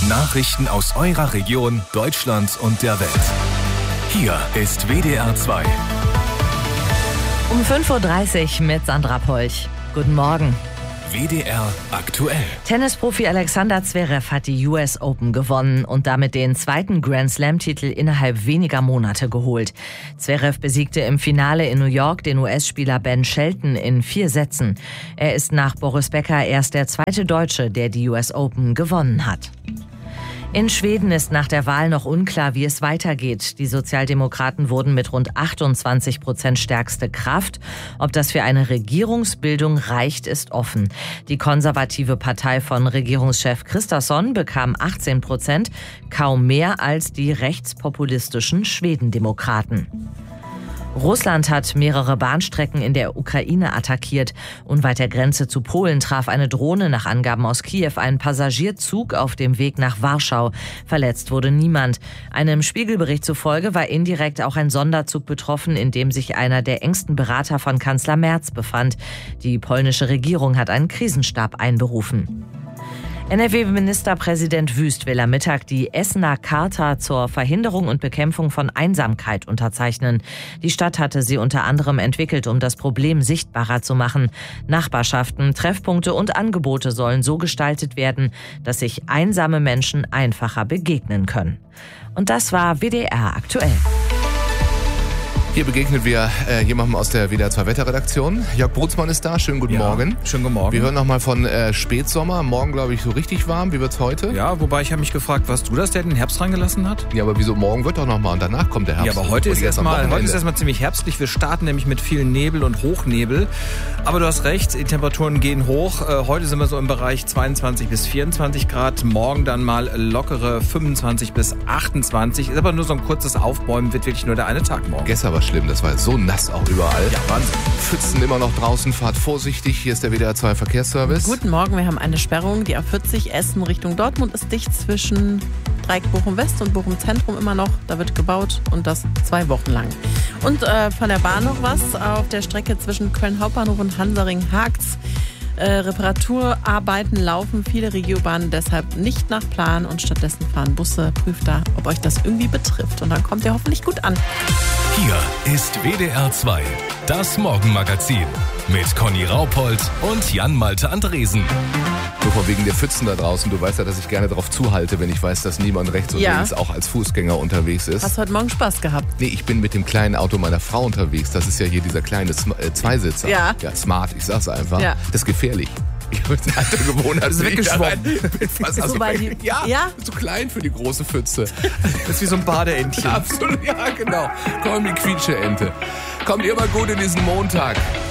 Nachrichten aus eurer Region, Deutschland und der Welt. Hier ist WDR 2. Um 5.30 Uhr mit Sandra Polch. Guten Morgen. WDR aktuell. Tennisprofi Alexander Zverev hat die US Open gewonnen und damit den zweiten Grand Slam-Titel innerhalb weniger Monate geholt. Zverev besiegte im Finale in New York den US-Spieler Ben Shelton in 4 Sätzen. Er ist nach Boris Becker erst der zweite Deutsche, der die US Open gewonnen hat. In Schweden ist nach der Wahl noch unklar, wie es weitergeht. Die Sozialdemokraten wurden mit rund 28% stärkste Kraft. Ob das für eine Regierungsbildung reicht, ist offen. Die konservative Partei von Regierungschef Kristersson bekam 18%, kaum mehr als die rechtspopulistischen Schwedendemokraten. Russland hat mehrere Bahnstrecken in der Ukraine attackiert. Unweit der Grenze zu Polen traf eine Drohne nach Angaben aus Kiew einen Passagierzug auf dem Weg nach Warschau. Verletzt wurde niemand. Einem Spiegelbericht zufolge war indirekt auch ein Sonderzug betroffen, in dem sich einer der engsten Berater von Kanzler Merz befand. Die polnische Regierung hat einen Krisenstab einberufen. NRW-Ministerpräsident Wüst will am Mittag die Essener Charta zur Verhinderung und Bekämpfung von Einsamkeit unterzeichnen. Die Stadt hatte sie unter anderem entwickelt, um das Problem sichtbarer zu machen. Nachbarschaften, Treffpunkte und Angebote sollen so gestaltet werden, dass sich einsame Menschen einfacher begegnen können. Und das war WDR aktuell. Hier begegnen wir jemandem aus der WDR 2 Wetterredaktion. Jörg Brutzmann ist da. Schönen guten Morgen. Schönen guten Morgen. Wir hören nochmal von Spätsommer. Morgen, glaube ich, so richtig warm. Wie wird's heute? Ja, wobei ich habe mich gefragt, warst du das, der den Herbst reingelassen hat? Ja, aber wieso? Morgen wird doch nochmal und danach kommt der Herbst. Ja, aber heute ist erstmal ziemlich herbstlich. Wir starten nämlich mit viel Nebel und Hochnebel. Aber du hast recht, die Temperaturen gehen hoch. Heute sind wir so im Bereich 22 bis 24 Grad. Morgen dann mal lockere 25 bis 28. Ist aber nur so ein kurzes Aufbäumen, wird wirklich nur der eine Tag morgen. Gestern war schlimm, das war so nass auch überall. Ja, Wahnsinn. Pfützen immer noch draußen, fahrt vorsichtig. Hier ist der WDR 2 Verkehrsservice. Guten Morgen, wir haben eine Sperrung. Die A40 Essen Richtung Dortmund ist dicht zwischen Dreieck Bochum West und Bochum Zentrum immer noch. Da wird gebaut und das 2 Wochen lang. Und von der Bahn noch was. Auf der Strecke zwischen Köln Hauptbahnhof und Hansaring hakt's. Reparaturarbeiten laufen, viele Regiobahnen deshalb nicht nach Plan und stattdessen fahren Busse. Prüft da, ob euch das irgendwie betrifft und dann kommt ihr hoffentlich gut an. Hier ist WDR 2, das Morgenmagazin mit Conny Raupold und Jan-Malte Andresen. Nur wegen der Pfützen da draußen. Du weißt ja, dass ich gerne darauf zuhalte, wenn ich weiß, dass niemand rechts und links auch als Fußgänger unterwegs ist. Hast du heute Morgen Spaß gehabt? Nee, ich bin mit dem kleinen Auto meiner Frau unterwegs. Das ist ja hier dieser kleine Zweisitzer. Ja. Ja, smart, ich sag's einfach. Ja. Das ist gefährlich. Ich habe eine alte Gewohnheit. Das ist weggeschwommen. Zu klein für die große Pfütze. Das ist wie so ein Badeentchen. Absolut, ja genau. Komm, die Quietscheente. Kommt ihr mal gut in diesen Montag.